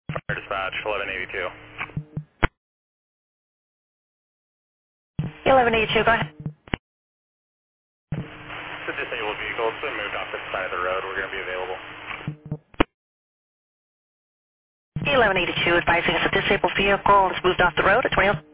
Fire dispatch, 1182. 1182, go ahead. It's a disabled vehicle. It's been moved off the side of the road. We're going to be available. 1182, advising it's a disabled vehicle. It's moved off the road at 20.